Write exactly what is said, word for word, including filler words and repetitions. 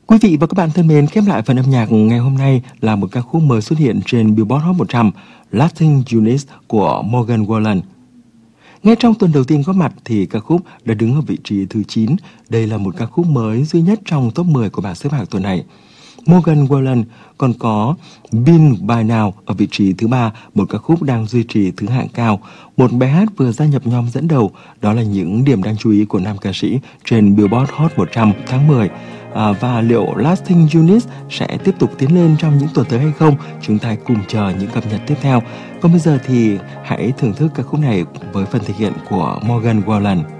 Quý vị và các bạn thân mến, khép lại phần âm nhạc ngày hôm nay là một ca khúc mới xuất hiện trên Billboard Hot một trăm, Lasting Units của Morgan Wallen. Ngay trong tuần đầu tiên góp mặt thì ca khúc đã đứng ở vị trí thứ chín. Đây là một ca khúc mới duy nhất trong top mười của bảng xếp hạng tuần này. Morgan Wallen còn có Been By Now ở vị trí thứ ba, một ca khúc đang duy trì thứ hạng cao. Một bài hát vừa gia nhập nhóm dẫn đầu, đó là những điểm đáng chú ý của nam ca sĩ trên Billboard Hot một trăm tháng mười. À, và liệu Lasting Units sẽ tiếp tục tiến lên trong những tuần tới hay không? Chúng ta cùng chờ những cập nhật tiếp theo. Còn bây giờ thì hãy thưởng thức ca khúc này với phần thể hiện của Morgan Wallen.